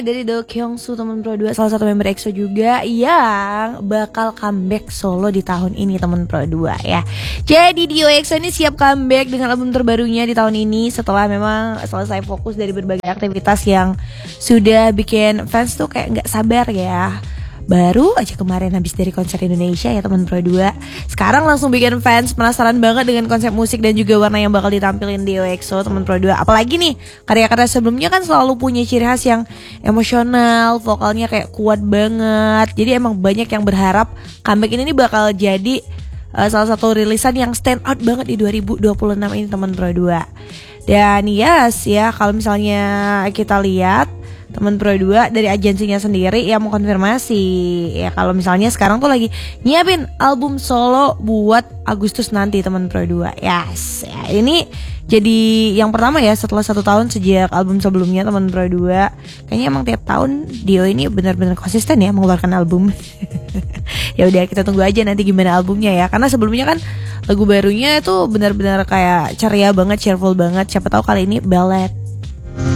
Dari Do Kyung-soo, teman Pro 2, salah satu member EXO juga yang bakal comeback solo di tahun ini, teman Pro 2 ya. Jadi Dio EXO ini siap comeback dengan album terbarunya di tahun ini setelah memang selesai fokus dari berbagai aktivitas yang sudah bikin fans tuh kayak nggak sabar ya. Baru aja kemarin habis dari konser Indonesia ya teman Pro 2. Sekarang langsung bikin fans penasaran banget dengan konsep musik dan juga warna yang bakal ditampilin Dio EXO, teman Pro 2. Apalagi nih, karya-karya sebelumnya kan selalu punya ciri khas yang emosional, vokalnya kayak kuat banget. Jadi emang banyak yang berharap comeback ini bakal jadi salah satu rilisan yang stand out banget di 2026 ini, teman Pro 2. Dan yes ya, kalau misalnya kita lihat teman Pro 2 dari agensinya sendiri ya mau konfirmasi ya kalau misalnya sekarang tuh lagi nyiapin album solo buat Agustus nanti, teman Pro 2. Yes ya, ini jadi yang pertama ya setelah 1 tahun sejak album sebelumnya, teman Pro 2. Kayaknya emang tiap tahun Dio ini benar-benar konsisten ya mengeluarkan album. Ya udah, kita tunggu aja nanti gimana albumnya ya, karena sebelumnya kan lagu barunya itu benar-benar kayak ceria banget, cheerful banget. Siapa tahu kali ini balad